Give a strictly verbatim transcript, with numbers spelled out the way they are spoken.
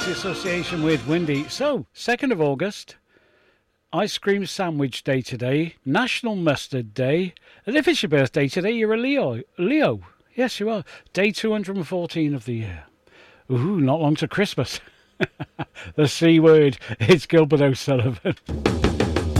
County Association with Windy. So, second of August, Ice Cream Sandwich Day today, National Mustard Day, and if it's your birthday today, you're a Leo. Leo. Yes, you are. Day two hundred fourteen of the year. Ooh, not long to Christmas. The C word. It's Gilbert O'Sullivan.